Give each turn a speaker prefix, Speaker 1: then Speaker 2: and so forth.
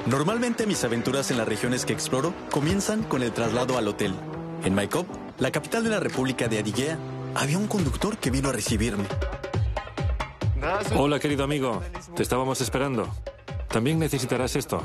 Speaker 1: Normalmente mis aventuras en las regiones que exploro comienzan con el traslado al hotel. En Maikop, la capital de la República de Adiguea, había un conductor que vino a recibirme.
Speaker 2: Hola, querido amigo. Te estábamos esperando. También necesitarás esto.